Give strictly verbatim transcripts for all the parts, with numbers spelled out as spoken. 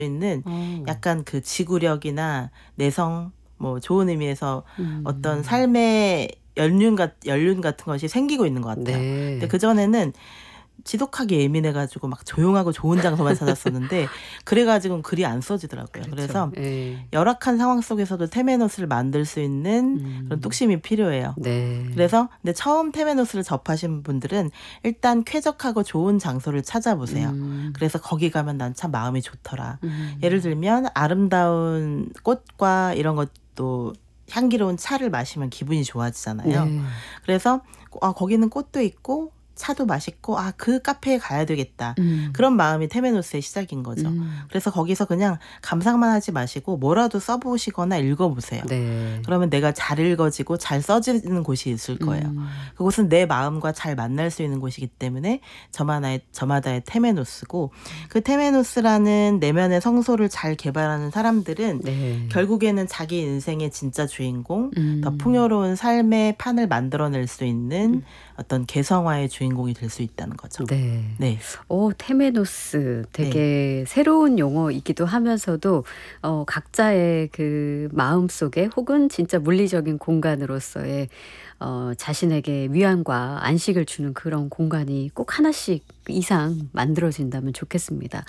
있는 어. 약간 그 지구력이나 내성 뭐 좋은 의미에서 어떤 음. 삶의 연륜 같 연륜 같은 것이 생기고 있는 것 같아요. 근데 네. 그전에는 지독하게 예민해 가지고 막 조용하고 좋은 장소만 찾았었는데 그래 가지고는 글이 안 써지더라고요. 그렇죠. 그래서 예. 열악한 상황 속에서도 테메노스를 만들 수 있는 그런 음. 뚝심이 필요해요. 네. 그래서 근데 처음 테메노스를 접하신 분들은 일단 쾌적하고 좋은 장소를 찾아보세요. 음. 그래서 "거기 가면 난 참 마음이 좋더라." 음. 예를 들면 아름다운 꽃과 이런 것도 향기로운 차를 마시면 기분이 좋아지잖아요. 네. 그래서 '아 거기는 꽃도 있고 차도 맛있고 아 그 카페에 가야 되겠다.' 음. 그런 마음이 테메노스의 시작인 거죠. 음. 그래서 거기서 그냥 감상만 하지 마시고 뭐라도 써 보시거나 읽어 보세요. 네. 그러면 내가 잘 읽어지고 잘 써지는 곳이 있을 거예요. 음. 그곳은 내 마음과 잘 만날 수 있는 곳이기 때문에 저마다의 저마다의 테메노스고 그 테메노스라는 내면의 성소를 잘 개발하는 사람들은 네. 결국에는 자기 인생의 진짜 주인공, 더 음. 풍요로운 삶의 판을 만들어낼 수 있는 음. 어떤 개성화의 주인공이 될 수 있다는 거죠. 네. 네. 어 테메노스 네. 되게 새로운 용어이기도 하면서도 어 각자의 그 마음속에 혹은 진짜 물리적인 공간으로서의 어 자신에게 위안과 안식을 주는 그런 공간이 꼭 하나씩 이상 만들어진다면 좋겠습니다.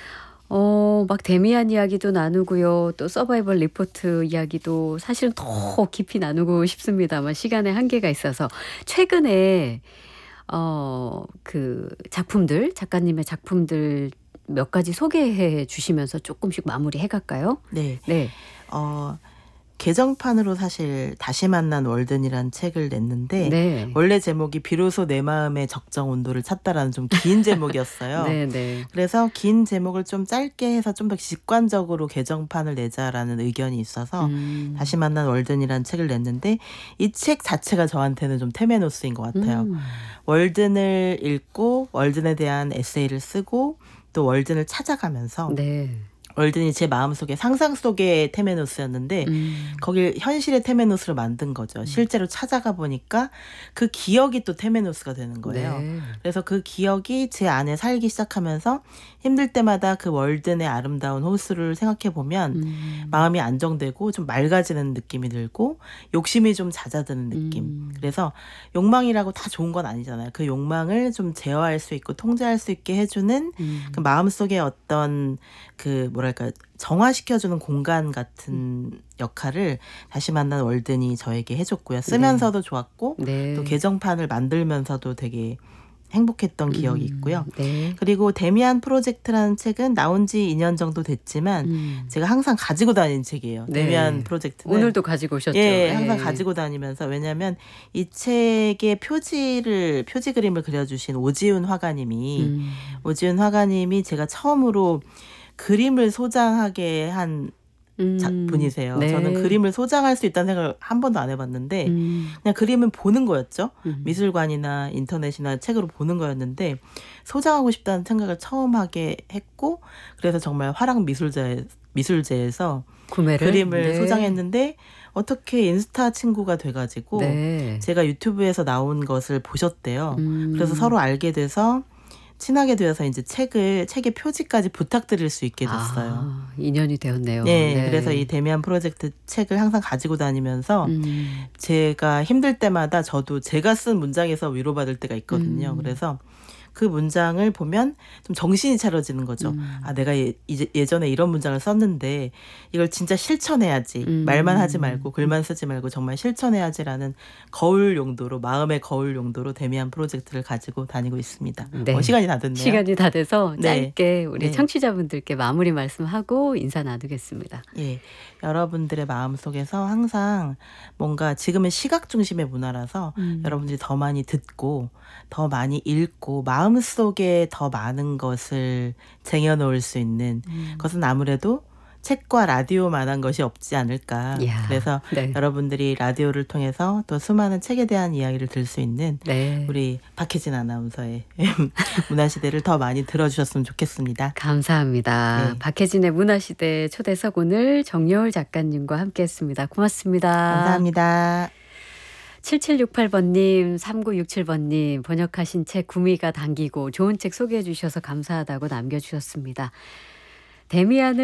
어 막 데미안 이야기도 나누고요. 또 서바이벌 리포트 이야기도 사실은 더 깊이 나누고 싶습니다만 시간의 한계가 있어서 최근에 어 그 작품들 작가님의 작품들 몇 가지 소개해 주시면서 쪼끔씩 마무리해 갈까요? 네. 네. 어 개정판으로 사실 다시 만난 월든이라는 책을 냈는데 네. 원래 제목이 비로소 내 마음의 적정 온도를 찾다라는 좀 긴 제목이었어요. 네네. 그래서 긴 제목을 좀 짧게 해서 좀 더 직관적으로 개정판을 내자라는 의견이 있어서 음. 다시 만난 월든이라는 책을 냈는데 이 책 자체가 저한테는 좀 테메노스인 것 같아요. 음. 월든을 읽고 월든에 대한 에세이를 쓰고 또 월든을 찾아가면서 네. 월든이 제 마음속에 상상 속의 테메노스였는데 음. 거길 현실의 테메노스로 만든 거죠. 음. 실제로 찾아가 보니까 그 기억이 또 테메노스가 되는 거예요. 네. 그래서 그 기억이 제 안에 살기 시작하면서 힘들 때마다 그 월든의 아름다운 호수를 생각해 보면 음. 마음이 안정되고 좀 맑아지는 느낌이 들고 욕심이 좀 잦아드는 느낌. 음. 그래서 욕망이라고 다 좋은 건 아니잖아요. 그 욕망을 좀 제어할 수 있고 통제할 수 있게 해 주는 음. 그 마음속에 어떤 그 뭐랄까 정화시켜 주는 공간 같은 음. 역할을 다시 만난 월든이 저에게 해 줬고요. 쓰면서도 좋았고 네. 또 개정판을 만들면서도 되게 행복했던 기억이 있고요. 음. 네. 그리고 데미안 프로젝트라는 책은 나온 지 이 년 정도 됐지만 음. 제가 항상 가지고 다니는 책이에요. 네. 데미안 프로젝트는. 오늘도 가지고 오셨죠? 예. 항상 예. 가지고 다니면서 왜냐하면 이 책의 표지를 표지 그림을 그려 주신 오지훈 화가님이 음. 오지훈 화가님이 제가 처음으로 그림을 소장하게 한 작 음. 분이세요. 네. 저는 그림을 소장할 수 있다는 생각을 한 번도 안 해 봤는데 음. 그냥 그림은 보는 거였죠. 음. 미술관이나 인터넷이나 책으로 보는 거였는데 소장하고 싶다는 생각을 처음 하게 했고 그래서 정말 화랑 미술자에 미술제에서 구매를? 그림을 네. 소장했는데 어떻게 인스타 친구가 돼 가지고 네. 제가 유튜브에서 나온 것을 보셨대요. 음. 그래서 서로 알게 돼서 친하게 되어서 인제 책을 책의 표지까지 부탁드릴 수 있게 됐어요. 아 인연이 되었네요. 네. 네. 그래서 이 데미안 프로젝트 책을 항상 가지고 다니면서 음. 제가 힘들 때마다 저도 제가 쓴 문장에서 위로받을 때가 있거든요. 음. 그래서 그 문장을 보면 좀 정신이 차려지는 거죠. 음. '아 내가 예 이제 예전에 이런 문장을 썼는데 이걸 진짜 실천해야지. 음. 말만 하지 말고 글만 쓰지 말고 정말 실천해야지.'라는 거울 용도로 마음의 거울 용도로 데미안 프로젝트를 가지고 다니고 있습니다. 네. 어 시간이 다 됐네요. 시간이 다 돼서 네. 짧게 우리 네. 청취자분들께 마무리 말씀하고 인사 나누겠습니다. 예. 여러분들의 마음속에서 항상 뭔가 지금은 시각 중심의 문화라서 음. 여러분들이 더 많이 듣고 더 많이 읽고 마음속에 더 많은 것을 쟁여 놓을 수 있는 음. 것은 아무래도 책과 라디오만한 것이 없지 않을까. 이야. 그래서 네. 여러분들이 라디오를 통해서 또 수많은 책에 대한 이야기를 들을 수 있는 네. 우리 박혜진 아나운서의 문화시대를 더 많이 들어 주셨으면 좋겠습니다. 감사합니다. 네. 박혜진의 문화시대 초대석 오늘 정여울 작가님과 함께했습니다. 고맙습니다. 감사합니다. 칠칠육팔 번님, 삼구육칠 번님 번역하신 책 구미가 당기고 좋은 책 소개해 주셔서 감사하다고 남겨주셨습니다. 데미안을